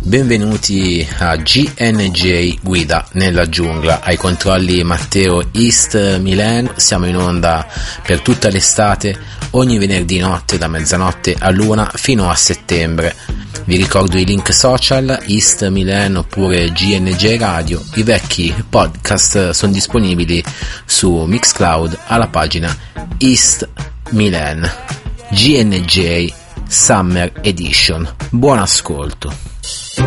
Benvenuti a GNJ Guida nella giungla, ai controlli Matteo East Milan. Siamo in onda per tutta l'estate, ogni venerdì notte da mezzanotte all'1 fino a settembre. Vi ricordo i link social, East Milan oppure GNJ Radio. I vecchi podcast sono disponibili su Mixcloud alla pagina East Milan GNJ Summer Edition. Buon ascolto.